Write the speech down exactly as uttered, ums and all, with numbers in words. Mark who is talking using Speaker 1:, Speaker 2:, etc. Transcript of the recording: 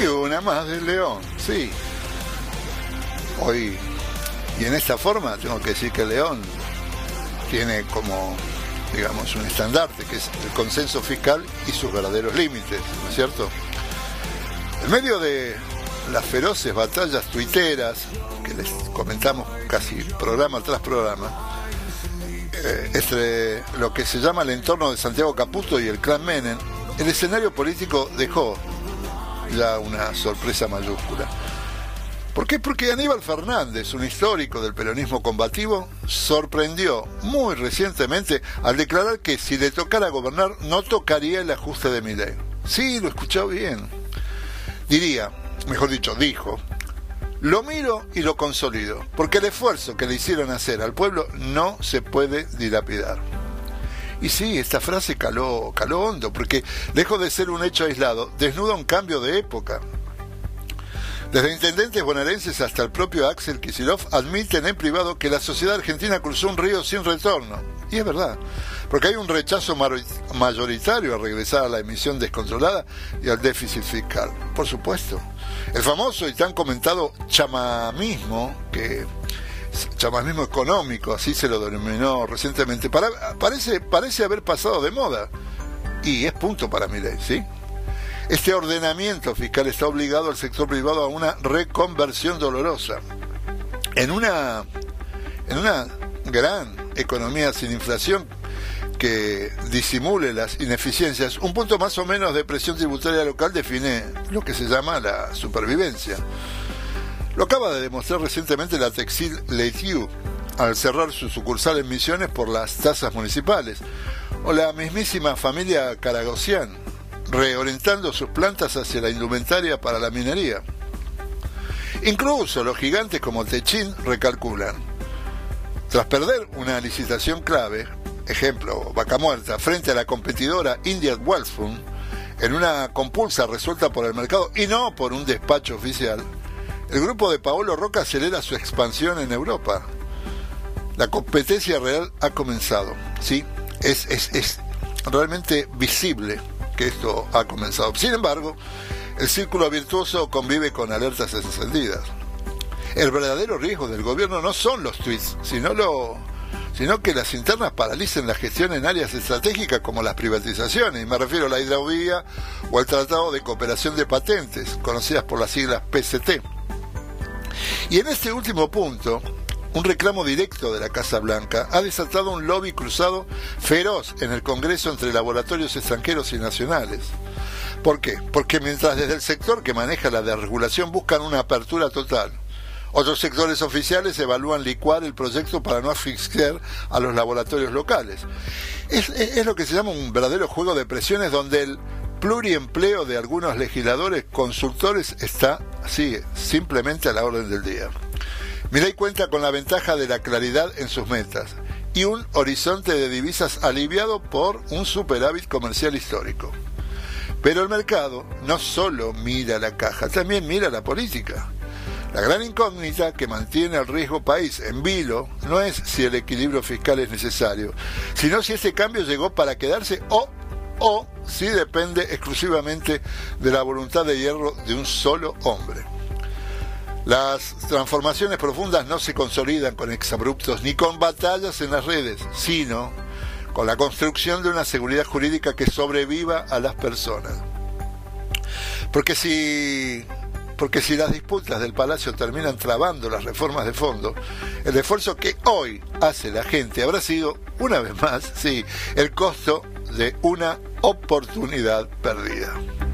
Speaker 1: Y una más del León, sí. Hoy, y en esta forma, tengo que decir que el León tiene como, digamos, un estandarte, que es el consenso fiscal y sus verdaderos límites, ¿no es cierto? En medio de las feroces batallas tuiteras, que les comentamos casi programa tras programa, eh, entre lo que se llama el entorno de Santiago Caputo y el clan Menem, el escenario político dejó ya una sorpresa mayúscula. ¿Por qué? Porque Aníbal Fernández, un histórico del peronismo combativo, sorprendió muy recientemente al declarar que si le tocara gobernar no tocaría el ajuste de Milei. Sí, lo escuchó bien. Diría, mejor dicho, dijo: lo miro y lo consolido, porque el esfuerzo que le hicieron hacer al pueblo no se puede dilapidar. Y sí, esta frase caló, caló hondo, porque lejos de ser un hecho aislado, desnuda un cambio de época. Desde intendentes bonaerenses hasta el propio Axel Kicillof admiten en privado que la sociedad argentina cruzó un río sin retorno. Y es verdad, porque hay un rechazo mayoritario a regresar a la emisión descontrolada y al déficit fiscal. Por supuesto. El famoso y tan comentado chamamismo, que chamamismo económico, así se lo denominó recientemente, para, parece, parece haber pasado de moda. Y es punto para Milei, ¿sí? Este ordenamiento fiscal está obligado al sector privado a una reconversión dolorosa. En una, en una gran economía sin inflación que disimule las ineficiencias, un punto más o menos de presión tributaria local define lo que se llama la supervivencia. Lo acaba de demostrar recientemente la Textil Letiu al cerrar su sucursal en Misiones por las tasas municipales, o la mismísima familia Caragosian, reorientando sus plantas hacia la indumentaria para la minería. Incluso los gigantes como Techin recalculan. Tras perder una licitación clave, ejemplo, Vaca Muerta, frente a la competidora Indian Wells Fund, en una compulsa resuelta por el mercado y no por un despacho oficial, el grupo de Paolo Roca acelera su expansión en Europa. La competencia real ha comenzado, ¿sí? Es, es, es realmente visible que esto ha comenzado. Sin embargo, el círculo virtuoso convive con alertas encendidas. El verdadero riesgo del gobierno no son los tweets, sino, lo, sino que las internas paralicen la gestión en áreas estratégicas como las privatizaciones, y me refiero a la hidrovía o al Tratado de Cooperación de Patentes, conocidas por las siglas P C T. Y en este último punto, un reclamo directo de la Casa Blanca ha desatado un lobby cruzado feroz en el Congreso entre laboratorios extranjeros y nacionales. ¿Por qué? Porque mientras desde el sector que maneja la desregulación buscan una apertura total, otros sectores oficiales evalúan licuar el proyecto para no asfixiar a los laboratorios locales. Es, es, es lo que se llama un verdadero juego de presiones donde el pluriempleo de algunos legisladores consultores está, sí, simplemente a la orden del día. Milei cuenta con la ventaja de la claridad en sus metas y un horizonte de divisas aliviado por un superávit comercial histórico. Pero el mercado no solo mira la caja, también mira la política. La gran incógnita que mantiene al riesgo país en vilo no es si el equilibrio fiscal es necesario, sino si este cambio llegó para quedarse o, o si depende exclusivamente de la voluntad de hierro de un solo hombre. Las transformaciones profundas no se consolidan con exabruptos ni con batallas en las redes, sino con la construcción de una seguridad jurídica que sobreviva a las personas. Porque si, porque si las disputas del Palacio terminan trabando las reformas de fondo, el esfuerzo que hoy hace la gente habrá sido, una vez más, sí, el costo de una oportunidad perdida.